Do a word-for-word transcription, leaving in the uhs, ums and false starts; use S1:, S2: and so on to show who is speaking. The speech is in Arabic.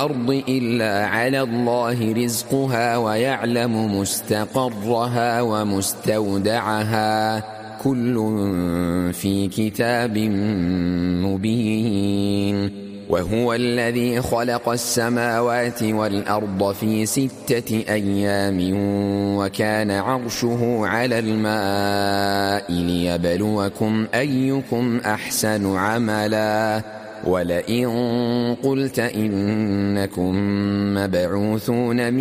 S1: الأرض إلا على الله رزقها ويعلم مستقرها ومستودعها كل في كتاب مبين. وهو الذي خلق السماوات والأرض في ستة أيام وكان عرشه على الماء ليبلوكم أيكم أحسن عملا. ولئن قلت إنكم مبعوثون من